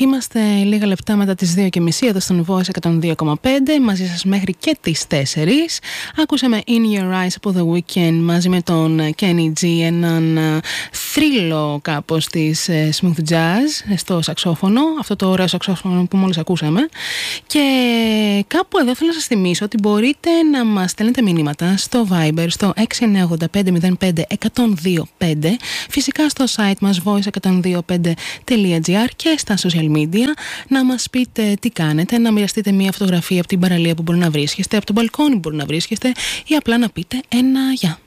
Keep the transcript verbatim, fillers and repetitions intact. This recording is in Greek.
Είμαστε λίγα λεπτά μετά τις δύο και μισή εδώ στον Voice εκατόν δύο κόμμα πέντε, μαζί σας μέχρι και τις τέσσερις. Ακούσαμε In Your Eyes από The Weeknd μαζί με τον Kenny G, έναν θρύλο κάπως της smooth jazz στο σαξόφωνο, αυτό το ωραίο σαξόφωνο που μόλις ακούσαμε. Και κάπου εδώ θέλω να σας θυμίσω ότι μπορείτε να μας στέλνετε μηνύματα στο Viber στο έξι εννιά οκτώ πέντε μηδέν πέντε εκατόν δύο πέντε, φυσικά στο site μας voice εκατόν δύο πέντε τελεία gr και στα social media, να μας πείτε τι κάνετε, να μοιραστείτε μια φωτογραφία από την παραλία που μπορεί να βρίσκεστε, από το μπαλκόνι που μπορεί να βρίσκεστε, ή απλά να πείτε ένα γεια.